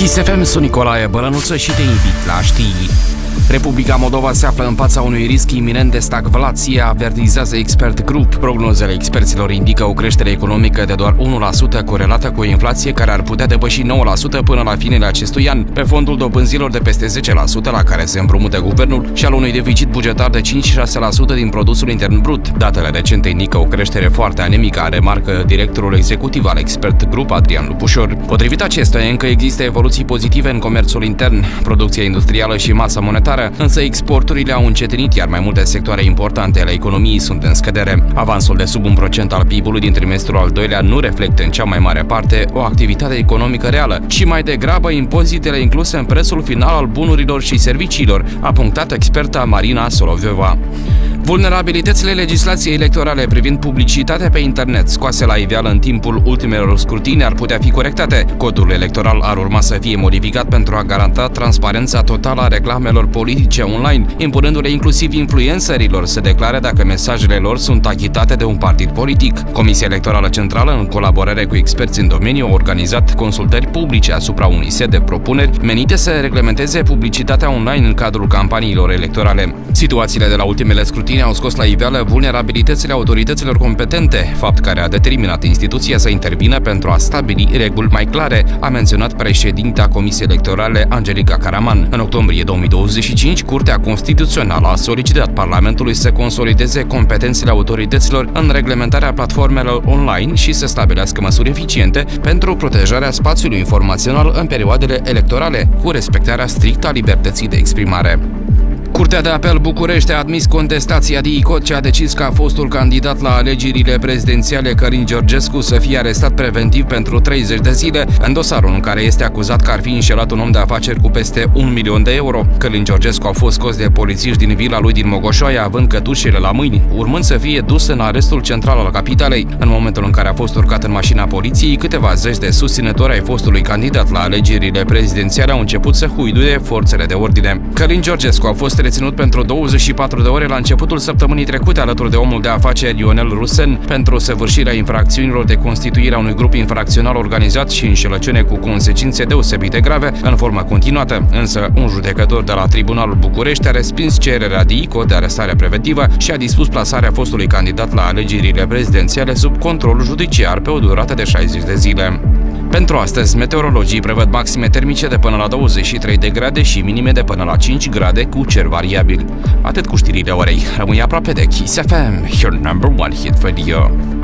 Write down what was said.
Kiss FM, sunt Nicolae Bălănuță și te invit la știri. Republica Moldova se află în fața unui risc iminent de stagflație, avertizează Expert Group. Prognozele experților indică o creștere economică de doar 1% corelată cu o inflație care ar putea depăși 9% până la finele acestui an, pe fondul dobânzilor de peste 10% la care se împrumută guvernul și al unui deficit bugetar de 5-6% din produsul intern brut. Datele recente indică o creștere foarte anemică, remarcă directorul executiv al Expert Group, Adrian Lupușor. Potrivit acestuia, încă există evoluții pozitive în comerțul intern, producția industrială și masa monetară, însă exporturile au încetinit, iar mai multe sectoare importante ale economiei sunt în scădere. Avansul de sub 1% al PIB-ului din trimestrul al doilea nu reflectă în cea mai mare parte o activitate economică reală, ci mai degrabă impozitele incluse în prețul final al bunurilor și serviciilor, a punctat experta Marina Soloviova. Vulnerabilitățile legislației electorale privind publicitatea pe internet scoase la iveală în timpul ultimelor scrutini ar putea fi corectate. Codul electoral ar urma să fie modificat pentru a garanta transparența totală a reclamelor politice online, impunându-le inclusiv influencerilor să declare dacă mesajele lor sunt achitate de un partid politic. Comisia Electorală Centrală, în colaborare cu experți în domeniu, a organizat consultări publice asupra unui set de propuneri menite să reglementeze publicitatea online în cadrul campaniilor electorale. Situațiile de la ultimele scrutini au scos la iveală vulnerabilitățile autorităților competente, fapt care a determinat instituția să intervină pentru a stabili reguli mai clare, a menționat președinta Comisiei Electorale Angelica Caraman. În octombrie 2025, Curtea Constituțională a solicitat Parlamentului să consolideze competențele autorităților în reglementarea platformelor online și să stabilească măsuri eficiente pentru protejarea spațiului informațional în perioadele electorale, cu respectarea strictă a libertății de exprimare. Curtea de Apel București a admis contestația DICOT ce a decis ca fostul candidat la alegerile prezidențiale Călin Georgescu să fie arestat preventiv pentru 30 de zile în dosarul în care este acuzat că ar fi înșelat un om de afaceri cu peste 1 milion de euro. Călin Georgescu a fost scos de polițiști din vila lui din Mogoșoaia, având cătușele la mâini, urmând să fie dus în arestul central al capitalei. În momentul în care a fost urcat în mașina poliției, câteva zeci de susținători ai fostului candidat la alegerile prezidențiale au început să huiduie forțele de ordine. Călin Georgescu a fost reținut pentru 24 de ore la începutul săptămânii trecute alături de omul de afaceri Ionel Rusen pentru săvârșirea infracțiunilor de constituire a unui grup infracțional organizat și înșelăciune cu consecințe deosebit de grave în formă continuată. Însă, un judecător de la Tribunalul București a respins cererea DICOT de arestare preventivă și a dispus plasarea fostului candidat la alegerile prezidențiale sub control judiciar pe o durată de 60 de zile. Pentru astăzi, meteorologii prevăd maxime termice de până la 23 de grade și minime de până la 5 grade cu cer variabil. Atât cu știrile orei. Rămâi aproape de Kiss FM, your number one hit radio.